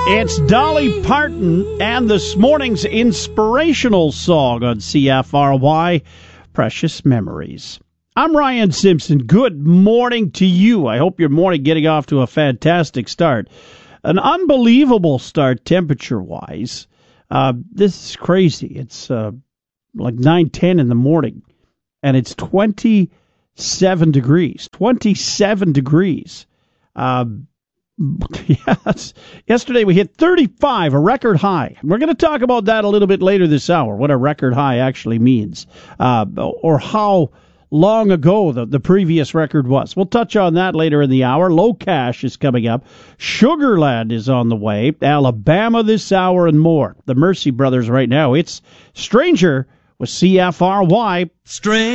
It's Dolly Parton and this morning's inspirational song on CFRY, Precious Memories. I'm Ryan Simpson. Good morning to you. I hope your morning getting off to a fantastic start. An unbelievable start temperature-wise. This is crazy. It's like 9:10 in the morning, and it's 27 degrees. 27 degrees. Yes. Yesterday we hit 35, a record high. We're going to talk about that a little bit later this hour, what a record high actually means, or how long ago the previous record was. We'll touch on that later in the hour. Low Cash is coming up. Sugarland is on the way. Alabama this hour and more. The Mercy Brothers right now. It's Stranger with CFRY. Stranger.